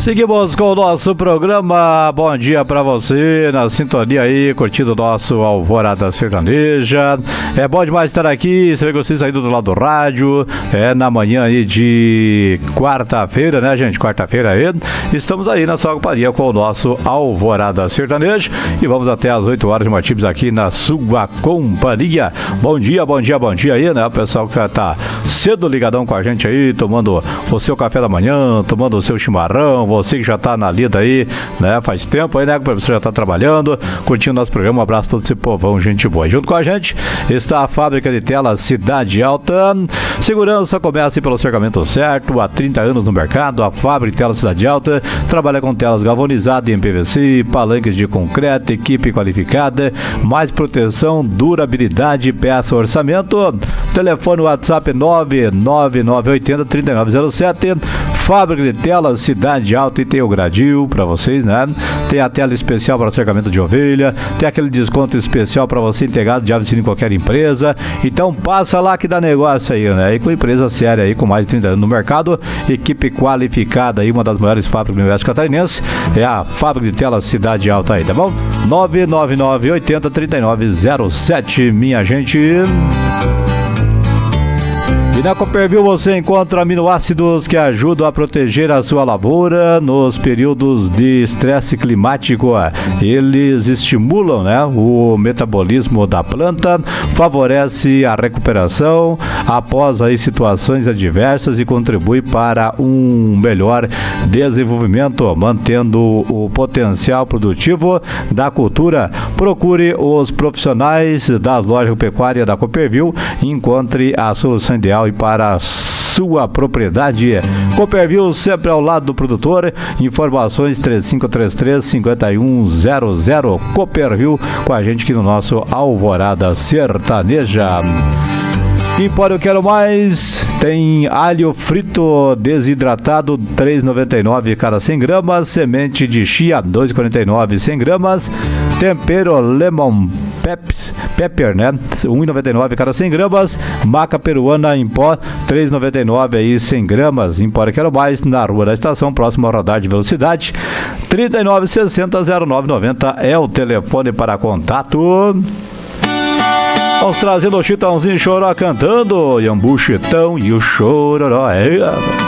Seguimos com o nosso programa. Bom dia pra você, na sintonia aí, curtindo o nosso Alvorada Sertaneja. É bom demais estar aqui, você vê que vocês aí do lado do rádio, na manhã aí de quarta-feira, né, gente? Quarta-feira aí, estamos aí na sua companhia com o nosso Alvorada Sertaneja e vamos até às 8 horas de motivos aqui na sua companhia. Bom dia aí, né? O pessoal que tá cedo ligadão com a gente aí, tomando o seu café da manhã, tomando o seu chimarrão. Você que já tá na lida aí, né? Faz tempo aí, né? Que você já tá trabalhando, curtindo nosso programa. Um abraço a todo esse povão, gente boa. E junto com a gente está a Fábrica de Telas Cidade Alta. Segurança começa pelo cercamento certo. Há 30 anos no mercado, a Fábrica de Telas Cidade Alta trabalha com telas galvanizadas em PVC, palanques de concreto, equipe qualificada, mais proteção, durabilidade, peça, orçamento. Telefone WhatsApp 99980-3907. Fábrica de Telas Cidade Alta, e tem o gradil para vocês, né? Tem a tela especial para cercamento de ovelha, tem aquele desconto especial para você integrado de aves em qualquer empresa. Então passa lá que dá negócio aí, né? E com empresa séria aí, com mais de 30 anos no mercado, equipe qualificada aí, uma das maiores fábricas do universo catarinense, é a Fábrica de Telas Cidade Alta aí, tá bom? 99980-3907, minha gente. E na Copperville você encontra aminoácidos que ajudam a proteger a sua lavoura nos períodos de estresse climático. Eles estimulam, né, o metabolismo da planta, favorece a recuperação após aí situações adversas e contribui para um melhor desenvolvimento, mantendo o potencial produtivo da cultura. Procure os profissionais da loja pecuária da Copperville e encontre a solução ideal para a sua propriedade. Copperville sempre ao lado do produtor. Informações 3533-5100. Copperville com a gente aqui no nosso Alvorada Sertaneja. Empório Quero Mais, tem alho frito desidratado, R$ 3,99 cada 100 gramas, semente de chia, R$ 2,49 100 gramas, tempero lemon pepper, né, R$ 1,99 cada 100 gramas, maca peruana em pó, R$ 3,99 aí 100 gramas, Empório Quero Mais, na Rua da Estação, próximo ao radar de velocidade, 3960-0990 é o telefone para contato. Vamos trazendo o Chitãozinho Choró cantando, Iambu Chitão e o Chororó.